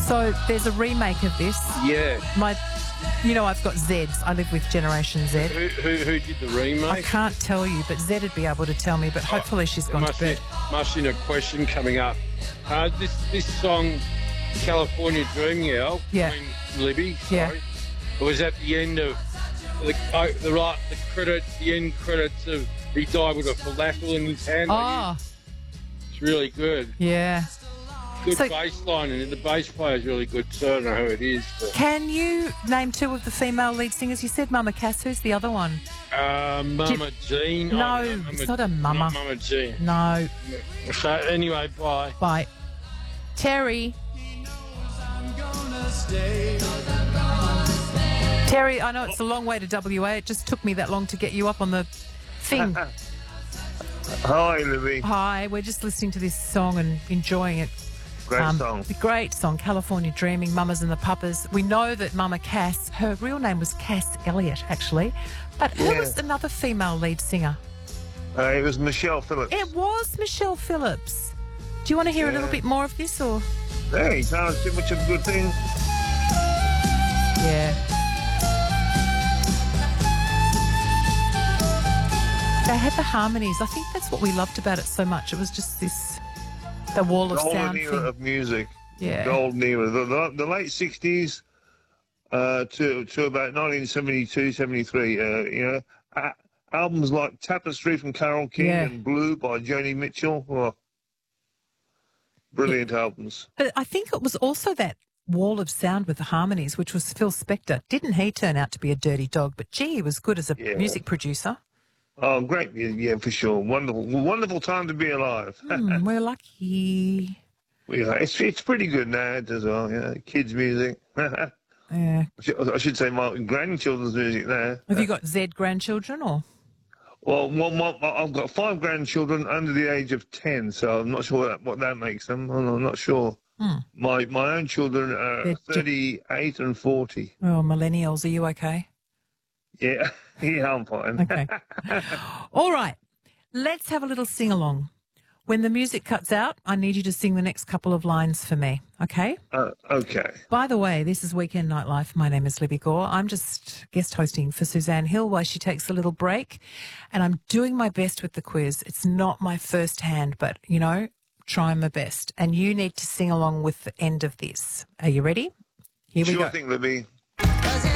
So there's a remake of this. Yeah. I've got Zeds. I live with Generation Z. Who did the remake? I can't tell you, but Zed would be able to tell me, but hopefully she's gone to bed. Must be a question coming up. This song, California Dream Girl, yeah. Libby, sorry, yeah. It was at the end of the end credits of he died with a falafel in his hand. Oh. It's really good. Yeah. Good bass line, and the bass player is really good too. I don't know who it is. But. Can you name two of the female lead singers? You said Mama Cass. Who's the other one? Mama Jean. No, it's not a Mama. Not Mama Jean. No. So anyway, bye. Bye. Terry. Terry, I know it's a long way to WA. It just took me that long to get you up on the thing. Hi, Libby. Hi, we're just listening to this song and enjoying it. Great song. The great song, California Dreaming, Mamas and the Papas. We know that Mama Cass, her real name was Cass Elliott, actually. But who was another female lead singer? It was Michelle Phillips. It was Michelle Phillips. Do you want to hear a little bit more of this, or...? Hey, sounds too much of a good thing. Yeah. They had the harmonies. I think that's what we loved about it so much. It was just this... The wall of sound thing. Golden era of music. Yeah. Golden era. The late 60s to about 1972, 73. Albums like Tapestry from Carole King and Blue by Joni Mitchell. Oh, brilliant albums. But I think it was also that wall of sound with the harmonies, which was Phil Spector. Didn't he turn out to be a dirty dog? But, gee, he was good as a music producer. Oh, great. Yeah, for sure. Wonderful time to be alive. We're lucky. It's pretty good now as well, kids' music. Yeah. I should say my grandchildren's music now. Have you got Z grandchildren or? Well, I've got 5 grandchildren under the age of 10, so I'm not sure what that makes them. I'm not sure. My own children are 38 and 40. Oh, millennials, are you okay? Yeah, I'm fine. Okay. All right. Let's have a little sing-along. When the music cuts out, I need you to sing the next couple of lines for me, okay? Okay. By the way, this is Weekend Nightlife. My name is Libby Gore. I'm just guest hosting for Suzanne Hill while she takes a little break, and I'm doing my best with the quiz. It's not my first hand, but, trying my best. And you need to sing along with the end of this. Are you ready? Here we go. Sure thing, Libby.